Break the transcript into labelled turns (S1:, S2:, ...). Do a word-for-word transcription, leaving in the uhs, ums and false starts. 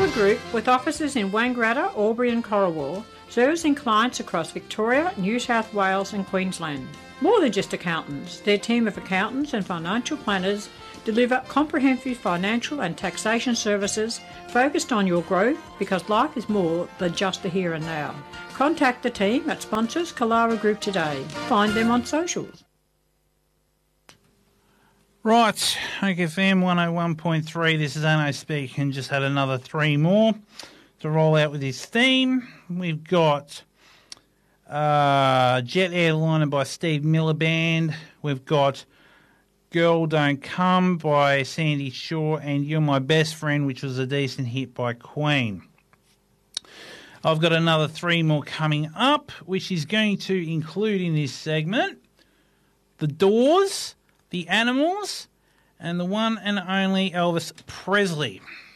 S1: Kalara Group, with offices in Wangaratta, Albury and Corowa, servicing clients across Victoria, New South Wales and Queensland. More than just accountants, their team of accountants and financial planners deliver comprehensive financial and taxation services focused on your growth, because life is more than just the here and now. Contact the team at sponsors Kalara Group today. Find them on socials.
S2: Right, OK F M one oh one point three, this is Anno speaking. Just had another three more to roll out with his theme. We've got uh, Jet Airliner by Steve Miller Band. We've got Girl Don't Come by Sandy Shaw, and You're My Best Friend, which was a decent hit by Queen. I've got another three more coming up, which is going to include in this segment The Doors, The Animals, and the one and only Elvis Presley.